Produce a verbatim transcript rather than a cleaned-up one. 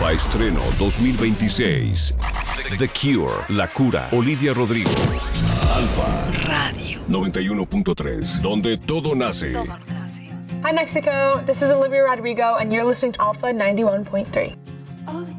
Alfa Estreno dos mil veintiséis. The Cure, La Cura, Olivia Rodrigo. Alfa Radio noventa y uno punto tres, donde todo nace. Todo nace. Hi Mexico, this is Olivia Rodrigo and you're listening to Alpha ninety-one point three. Oh,